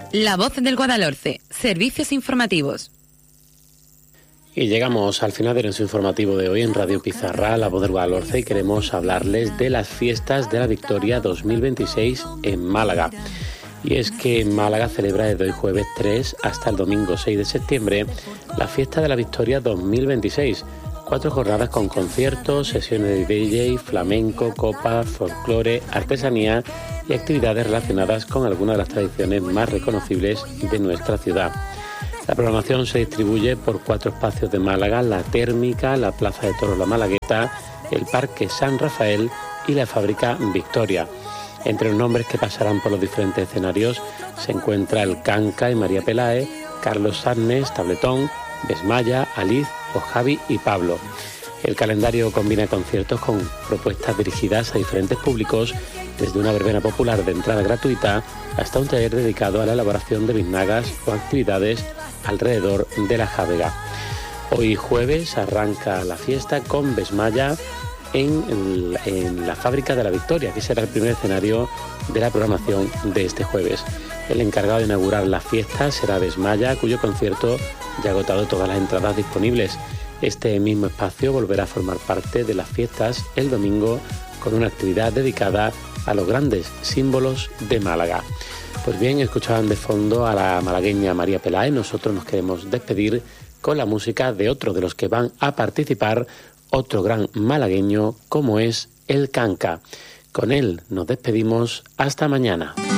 La Voz del Guadalhorce, servicios informativos. Y llegamos al final del anuncio informativo de hoy en Radio Pizarra, La Voz del Guadalhorce, y queremos hablarles de las fiestas de la Victoria 2026 en Málaga. Y es que Málaga celebra desde hoy jueves 3 hasta el domingo 6 de septiembre la fiesta de la Victoria 2026. 4 jornadas con conciertos, sesiones de DJ, flamenco, copas, folclore, artesanía y actividades relacionadas con algunas de las tradiciones más reconocibles de nuestra ciudad. La programación se distribuye por 4 espacios de Málaga: la Térmica, la Plaza de Toros La Malagueta, el Parque San Rafael y la Fábrica Victoria. Entre los nombres que pasarán por los diferentes escenarios se encuentra el Canca y María Peláez, Carlos Sarnes, Tabletón, Besmaya, Aliz o Javi y Pablo. El calendario combina conciertos con propuestas dirigidas a diferentes públicos, desde una verbena popular de entrada gratuita hasta un taller dedicado a la elaboración de biznagas o actividades alrededor de la Jávega. Hoy jueves arranca la fiesta con Besmaya en la Fábrica de la Victoria, que será el primer escenario de la programación de este jueves. El encargado de inaugurar la fiesta será Besmaya, cuyo concierto ya ha agotado todas las entradas disponibles. Este mismo espacio volverá a formar parte de las fiestas el domingo con una actividad dedicada a los grandes símbolos de Málaga. Pues bien, escuchaban de fondo a la malagueña María Peláez. Nosotros nos queremos despedir con la música de otro de los que van a participar, otro gran malagueño como es el Canca. Con él nos despedimos hasta mañana.